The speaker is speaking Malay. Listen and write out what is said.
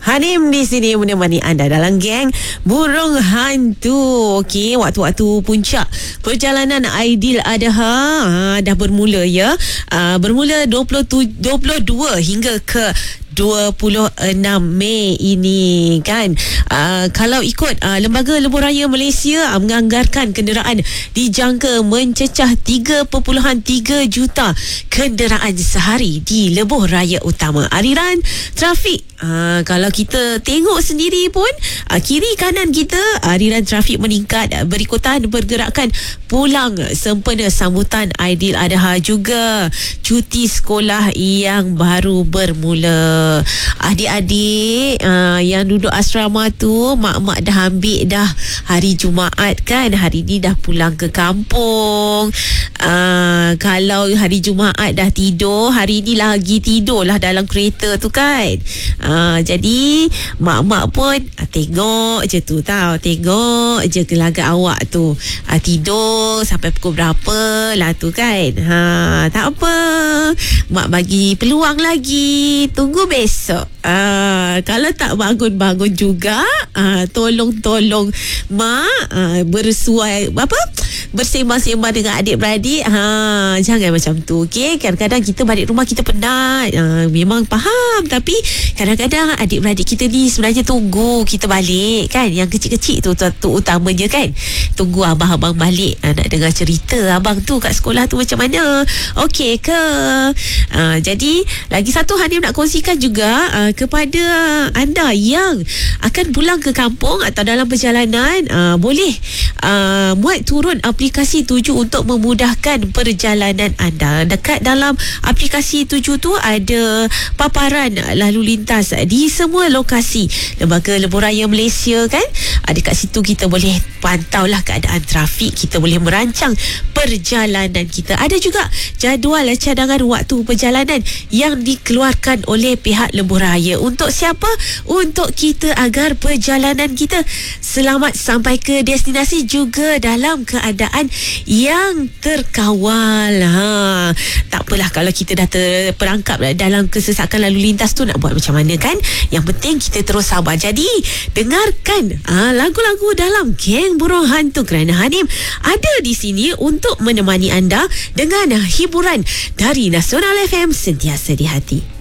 Hanim di sini menemani anda dalam geng Burung Hantu. Okey, waktu-waktu puncak perjalanan Aidiladha dah bermula ya. Bermula 22 hingga ke 26 Mei ini kan. Kalau ikut Lembaga Lebuh Raya Malaysia menganggarkan kenderaan dijangka mencecah 3.3 juta kenderaan sehari di Lebuh Raya Utama. Aliran trafik kalau kita tengok sendiri pun kiri kanan kita aliran trafik meningkat berikutan pergerakan pulang sempena sambutan Aidiladha juga cuti sekolah yang baru bermula. Adik-adik yang duduk asrama tu, mak-mak dah ambil dah hari Jumaat kan, hari ni dah pulang ke kampung. Kalau hari Jumaat dah tidur, hari ni lagi tidur lah dalam kereta tu kan. Jadi mak-mak pun tengok je tu tau, tengok je gelagat awak tu tidur sampai pukul berapa lah tu kan. Tak apa, mak bagi peluang lagi, tunggu besok. Kalau tak bangun-bangun juga, tolong mak bersuai bersembang-sembang dengan adik-beradik. Jangan macam tu, okey? Kadang-kadang kita balik rumah kita penat, memang faham, tapi kadang-kadang adik-beradik kita ni sebenarnya tunggu kita balik kan. Yang kecil-kecil tu utamanya kan, tunggu abang-abang balik, nak dengar cerita abang tu kat sekolah tu macam mana, okey ke? Jadi lagi satu Hanim nak kongsikan juga kepada anda yang akan pulang ke kampung atau dalam perjalanan, boleh muat turun aplikasi Tuju untuk memudahkan perjalanan anda. Dekat dalam aplikasi Tuju tu ada paparan lalu lintas di semua lokasi Lembaga Lebuh Raya Malaysia kan. Dekat situ kita boleh pantaulah keadaan trafik, kita boleh merancang perjalanan kita. Ada juga jadual cadangan waktu perjalanan yang dikeluarkan oleh pihak Lebuh Raya. Untuk siapa? Untuk kita agar perjalanan kita selamat sampai ke destinasi juga dalam keadaan yang terkawal. Tak apalah kalau kita dah terperangkap dalam kesesakan lalu lintas tu, nak buat macam mana kan? Yang penting kita terus sabar. Jadi dengarkan lagu-lagu dalam Geng Burung Hantu kerana Hanim ada di sini untuk menemani anda dengan hiburan dari Nasional FM, sentiasa di hati.